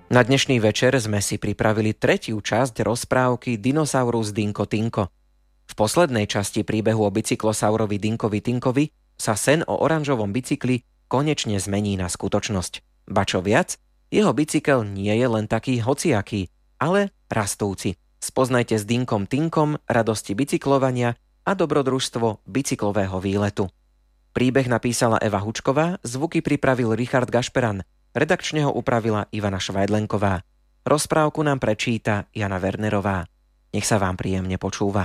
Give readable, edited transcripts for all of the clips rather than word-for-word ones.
Na dnešný večer sme si pripravili tretiu časť rozprávky Dinosaurus Dinko Tinko. V poslednej časti príbehu o bicyklosaurovi Dinkovi Tinkovi sa sen o oranžovom bicykli konečne zmení na skutočnosť. Ba čo viac, jeho bicykel nie je len taký hociaký, ale rastúci. Spoznajte s Dinkom Tinkom radosti bicyklovania a dobrodružstvo bicyklového výletu. Príbeh napísala Eva Hučková, zvuky pripravil Richard Gašperan, redakčne ho upravila Ivana Švajdlenková. Rozprávku nám prečíta Jana Wernerová. Nech sa vám príjemne počúva.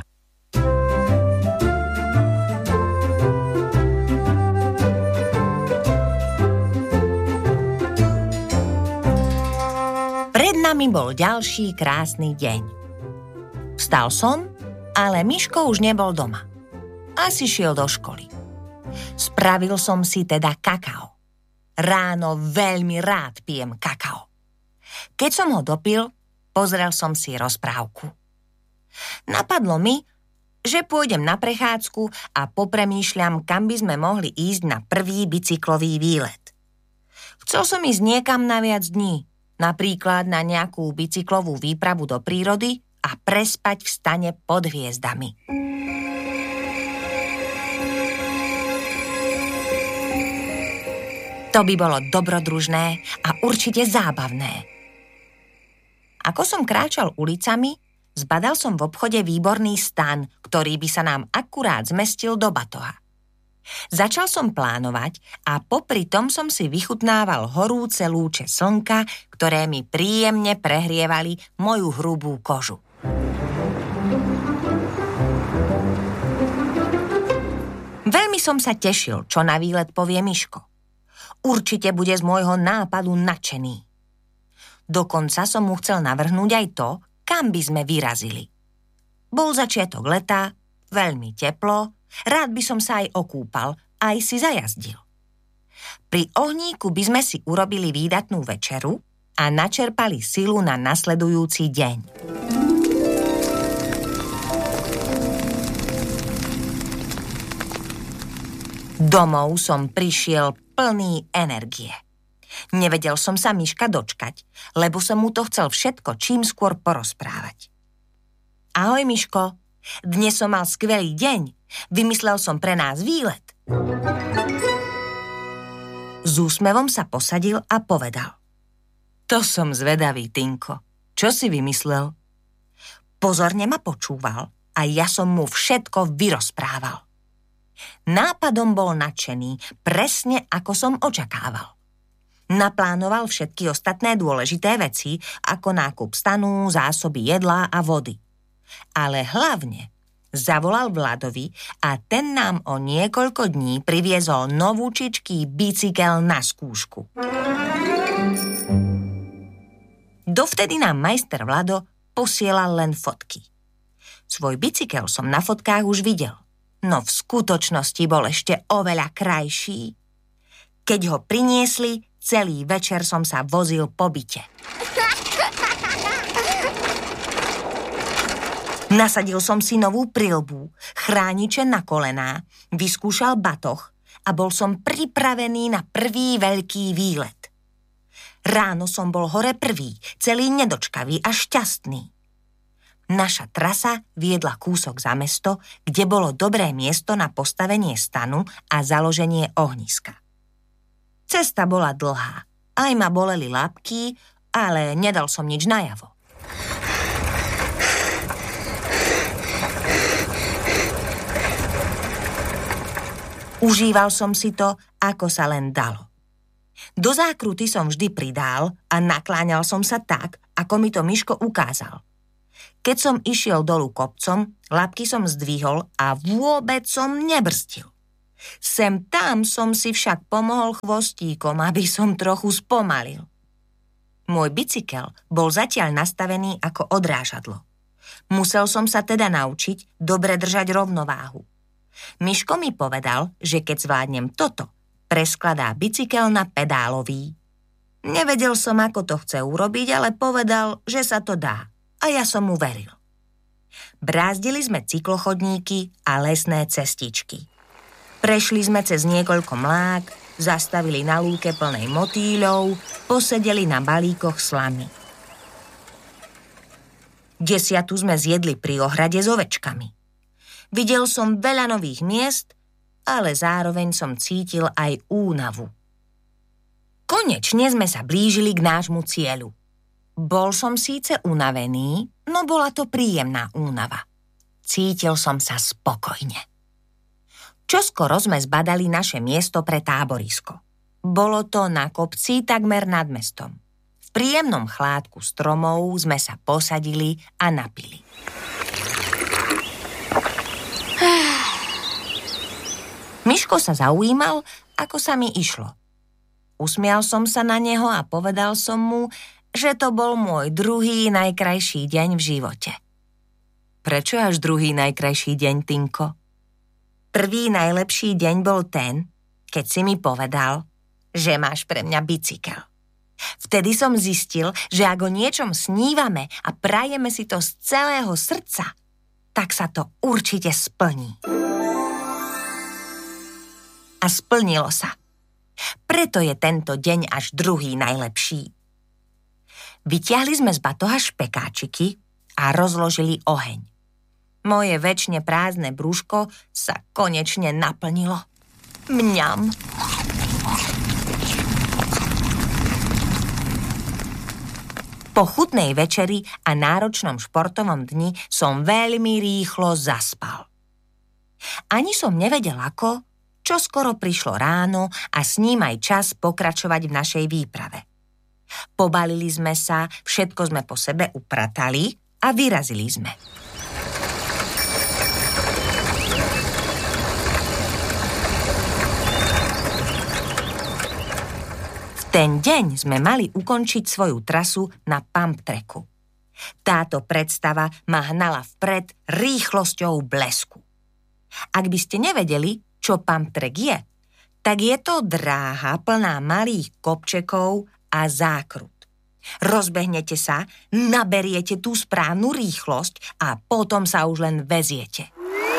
Pred nami bol ďalší krásny deň. Vstal som, ale Miško už nebol doma. Asi šiel do školy. Spravil som si teda kakao. Ráno veľmi rád pijem kakao. Keď som ho dopil, pozrel som si rozprávku. Napadlo mi, že pôjdem na prechádzku a popremýšľam, kam by sme mohli ísť na prvý bicyklový výlet. Chcel som ísť niekam na viac dní, napríklad na nejakú bicyklovú výpravu do prírody a prespať v stane pod hviezdami. To by bolo dobrodružné a určite zábavné. Ako som kráčal ulicami, zbadal som v obchode výborný stan, ktorý by sa nám akurát zmestil do batoha. Začal som plánovať a popri tom som si vychutnával horúce lúče slnka, ktoré mi príjemne prehrievali moju hrubú kožu. Veľmi som sa tešil, čo na výlet povie Miško. Určite bude z môjho nápadu nadšený. Dokonca som mu chcel navrhnúť aj to, kam by sme vyrazili. Bol začiatok leta, veľmi teplo, rád by som sa aj okúpal, aj si zajazdil. Pri ohníku by sme si urobili výdatnú večeru a načerpali silu na nasledujúci deň. Domov som prišiel plný energie. Nevedel som sa Miška dočkať, lebo som mu to chcel všetko čím skôr porozprávať. Ahoj, Miško, dnes som mal skvelý deň. Vymyslel som pre nás výlet. S úsmevom sa posadil a povedal. To som zvedavý, Tinko. Čo si vymyslel? Pozorne ma počúval a ja som mu všetko vyrozprával. Nápadom bol nadšený, presne ako som očakával. Naplánoval všetky ostatné dôležité veci, ako nákup stanu, zásoby jedla a vody. Ale hlavne zavolal Vladovi a ten nám o niekoľko dní priviezol novúčičký bicykel na skúšku. Dovtedy nám majster Vlado posielal len fotky. Svoj bicykel som na fotkách už videl. No v skutočnosti bol ešte oveľa krajší. Keď ho priniesli, celý večer som sa vozil po byte. Nasadil som si novú prilbu, chrániče na kolená, vyskúšal batoh a bol som pripravený na prvý veľký výlet. Ráno som bol hore prvý, celý nedočkavý a šťastný. Naša trasa viedla kúsok za mesto, kde bolo dobré miesto na postavenie stanu a založenie ohniska. Cesta bola dlhá, aj ma boleli labky, ale nedal som nič najavo. Užíval som si to, ako sa len dalo. Do zákruty som vždy pridal a nakláňal som sa tak, ako mi to Miško ukázal. Keď som išiel dolu kopcom, labky som zdvihol a vôbec som nebrzdil. Sem tam som si však pomohol chvostíkom, aby som trochu spomalil. Môj bicykel bol zatiaľ nastavený ako odrážadlo. Musel som sa teda naučiť dobre držať rovnováhu. Miško mi povedal, že keď zvládnem toto, preskladá bicykel na pedálový. Nevedel som, ako to chce urobiť, ale povedal, že sa to dá. A ja som mu veril. Brázdili sme cyklochodníky a lesné cestičky. Prešli sme cez niekoľko mlák, zastavili na lúke plnej motýľov, posedeli na balíkoch slamy. 10 sme zjedli pri ohrade s ovečkami. Videl som veľa nových miest, ale zároveň som cítil aj únavu. Konečne sme sa blížili k nášmu cieľu. Bol som síce unavený, no bola to príjemná únava. Cítil som sa spokojne. Čoskoro sme zbadali naše miesto pre táborisko. Bolo to na kopci takmer nad mestom. V príjemnom chládku stromov sme sa posadili a napili. Miško sa zaujímal, ako sa mi išlo. Usmial som sa na neho a povedal som mu, že to bol môj druhý najkrajší deň v živote. Prečo až druhý najkrajší deň, Tinko? Prvý najlepší deň bol ten, keď si mi povedal, že máš pre mňa bicykel. Vtedy som zistil, že ak o niečom snívame a prajeme si to z celého srdca, tak sa to určite splní. A splnilo sa. Preto je tento deň až druhý najlepší. Vytiahli sme z batoha špekáčiky a rozložili oheň. Moje večne prázdne brúško sa konečne naplnilo. Mňam. Po chutnej večeri a náročnom športovom dni som veľmi rýchlo zaspal. Ani som nevedel ako, čo skoro prišlo ráno a s ním aj čas pokračovať v našej výprave. Pobalili sme sa, všetko sme po sebe upratali a vyrazili sme. V ten deň sme mali ukončiť svoju trasu na pump tracku. Táto predstava ma hnala vpred rýchlosťou blesku. Ak by ste nevedeli, čo pump track je, tak je to dráha plná malých kopčekov a zákrut. Rozbehnete sa, naberiete tú správnu rýchlosť a potom sa už len veziete.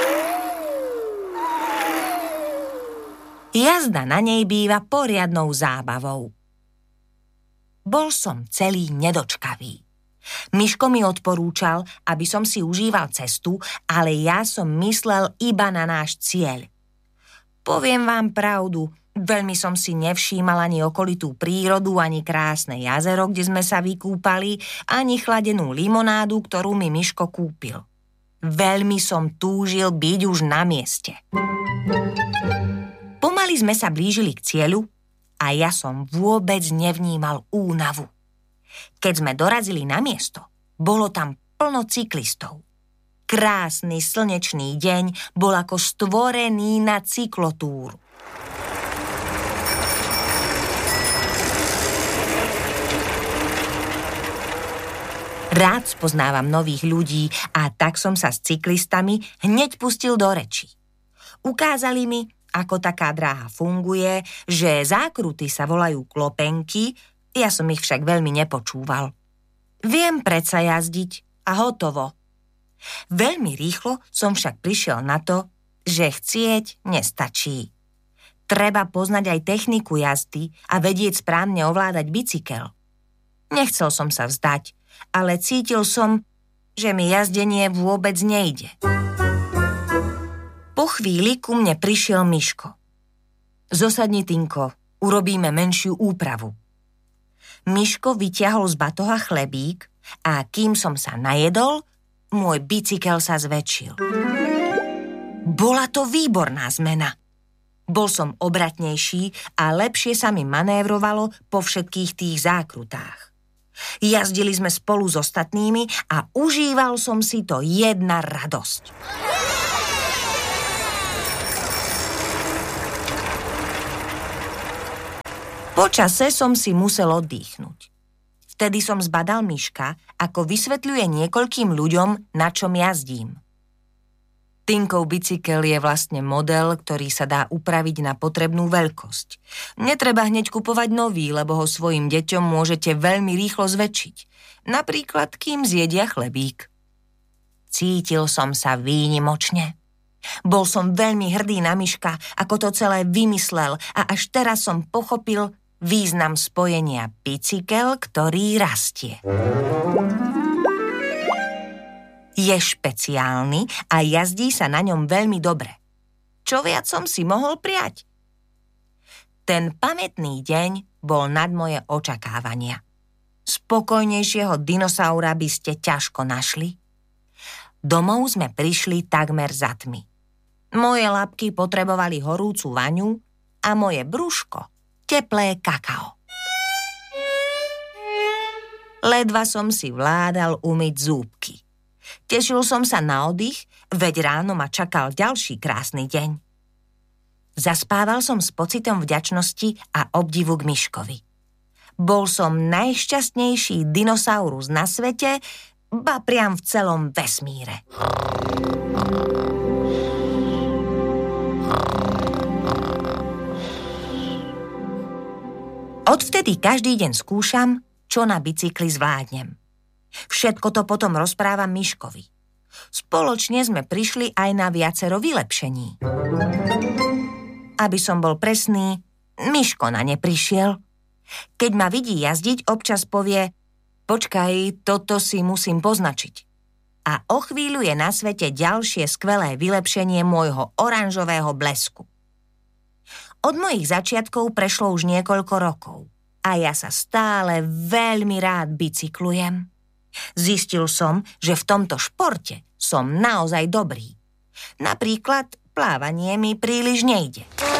Jazda na nej býva poriadnou zábavou. Bol som celý nedočkavý. Miško mi odporúčal, aby som si užíval cestu, ale ja som myslel iba na náš cieľ. Poviem vám pravdu, veľmi som si nevšímal ani okolitú prírodu, ani krásne jazero, kde sme sa vykúpali, ani chladenú limonádu, ktorú mi Miško kúpil. Veľmi som túžil byť už na mieste. Pomaly sme sa blížili k cieľu a ja som vôbec nevnímal únavu. Keď sme dorazili na miesto, bolo tam plno cyklistov. Krásny slnečný deň bol ako stvorený na cyklotúru. Rád spoznávam nových ľudí a tak som sa s cyklistami hneď pustil do reči. Ukázali mi, ako taká dráha funguje, že zákruty sa volajú klopenky, ja som ich však veľmi nepočúval. Viem predsa jazdiť a hotovo. Veľmi rýchlo som však prišiel na to, že chcieť nestačí. Treba poznať aj techniku jazdy a vedieť správne ovládať bicykel. Nechcel som sa vzdať, ale cítil som, že mi jazdenie vôbec nejde. Po chvíli ku mne prišiel Miško. Zosadni, Tinko, urobíme menšiu úpravu. Miško vyťahol z batoha chlebík a kým som sa najedol, môj bicykel sa zväčšil. Bola to výborná zmena. Bol som obratnejší a lepšie sa mi manévrovalo po všetkých tých zákrutách. Jazdili sme spolu s ostatnými a užíval som si to jedna radosť. Po čase som si musel oddychnúť. Vtedy som zbadal Miška, ako vysvetľuje niekoľkým ľuďom, na čom jazdím. Tinkov bicykel je vlastne model, ktorý sa dá upraviť na potrebnú veľkosť. Netreba hneď kupovať nový, lebo ho svojim deťom môžete veľmi rýchlo zväčšiť. Napríklad, kým zjedia chlebík. Cítil som sa výnimočne. Bol som veľmi hrdý na Miška, ako to celé vymyslel a až teraz som pochopil význam spojenia bicykel, ktorý rastie. Je špeciálny a jazdí sa na ňom veľmi dobre. Čo viac som si mohol prijať? Ten pamätný deň bol nad moje očakávania. Spokojnejšieho dinosaura by ste ťažko našli. Domov sme prišli takmer za tmy. Moje labky potrebovali horúcu vaňu a moje brúško teplé kakao. Ledva som si vládal umyť zúbky. Tešil som sa na oddych, veď ráno ma čakal ďalší krásny deň. Zaspával som s pocitom vďačnosti a obdivu k Miškovi. Bol som najšťastnejší dinosaurus na svete, ba priam v celom vesmíre. Odvtedy každý deň skúšam, čo na bicykli zvládnem. Všetko to potom rozprávam Miškovi. Spoločne sme prišli aj na viacero vylepšení. Aby som bol presný, Miško na ne prišiel. Keď ma vidí jazdiť, občas povie: počkaj, toto si musím poznačiť. A o chvíľu je na svete ďalšie skvelé vylepšenie môjho oranžového blesku. Od mojich začiatkov prešlo už niekoľko rokov a ja sa stále veľmi rád bicyklujem. Zistil som, že v tomto športe som naozaj dobrý. Napríklad plávanie mi príliš nejde.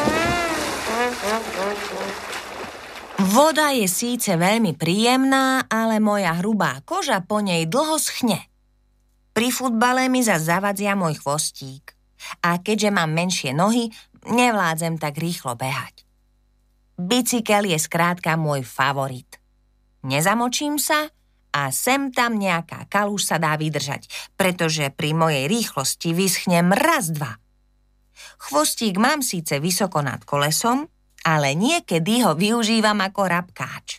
Voda je síce veľmi príjemná, ale moja hrubá koža po nej dlho schne. Pri futbale mi zas zavadzia môj chvostík. A keďže mám menšie nohy, nevládzem tak rýchlo behať. Bicykel je skrátka môj favorit. Nezamočím sa a sem tam nejaká kaluž sa dá vydržať, pretože pri mojej rýchlosti vyschnem raz, dva. Chvostík mám síce vysoko nad kolesom, ale niekedy ho využívam ako rabkáč.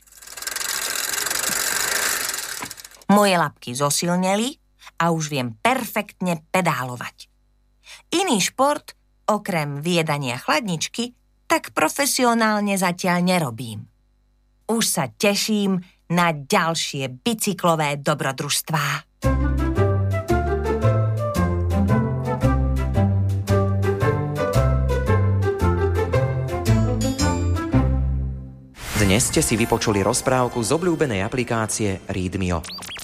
Moje labky zosilneli a už viem perfektne pedálovať. Iný šport, okrem viedania chladničky, tak profesionálne zatiaľ nerobím. Už sa teším na ďalšie bicyklové dobrodružstvá. Dnes ste si vypočuli rozprávku z obľúbenej aplikácie Readmio.